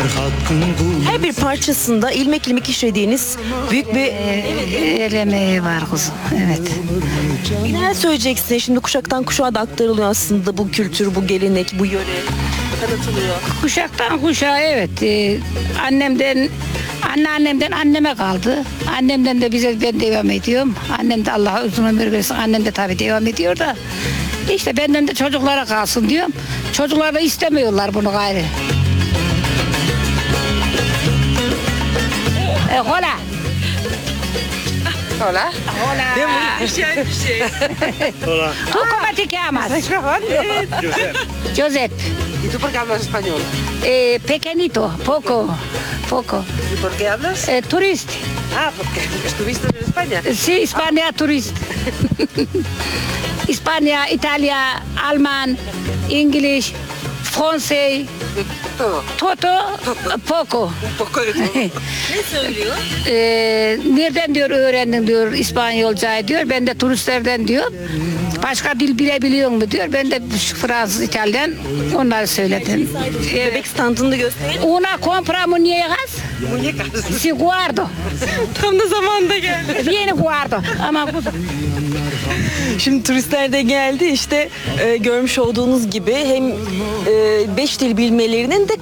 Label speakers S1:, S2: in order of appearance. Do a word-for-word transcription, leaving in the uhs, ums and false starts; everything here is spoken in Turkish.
S1: Her bir parçasında ilmek ilmek işlediğiniz büyük bir
S2: El emeği var kuzum. Evet.
S1: neler söyleyeceksin? Şimdi kuşaktan kuşağa da aktarılıyor aslında bu kültür, bu gelenek, bu yöre tanıtılıyor.
S2: Kuşaktan kuşağa evet. Ee, annemden anneannemden anneme kaldı. Annemden de bize ben devam ediyorum. Annem de Allah uzun ömür versin. Annem de tabii devam ediyor da. İşte benden de çocuklara kalsın diyorum. Çocuklar da istemiyorlar bunu gayrı. E, hola.
S3: Hola.
S2: Hola.
S3: De muy especial, sí.
S4: Hola.
S2: ¿Tú cómo te llamas?
S4: Josep.
S2: Josep.
S3: ¿Y tú por qué hablas español?
S2: Eh, pequeñito, poco, poco.
S3: ¿Y por qué hablas?
S2: Eh, turista.
S3: Ah, porque estuviste en España.
S2: Sí, España turista. España, Italia, Alman, İngiliz, Fransız,
S3: Todo.
S2: Toto, poco.
S3: Un poco de todo.
S1: Ne söylüyor?
S2: Ee, nereden diyor öğrendin diyor İspanyolca diyor. Ben de turistlerden diyor. Başka dil bilebiliyor mu diyor. Ben de Fransız, İtalyan onları söyledim. Evet.
S1: Bebek standını gösterelim.
S2: Una compra muñecas,
S3: Muñecas.
S2: si guardo.
S1: Tam da zamanında geldi.
S2: Vieni guardo. Ama bu
S1: Şimdi turistler de geldi işte e, görmüş olduğunuz gibi hem e, beş dil bilmelerinin de